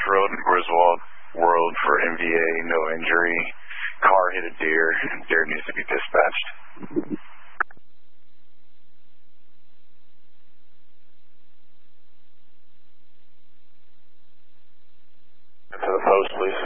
Road, Griswold Road for MVA, no injury. Car hit a deer, and deer needs to be dispatched. To the post, please.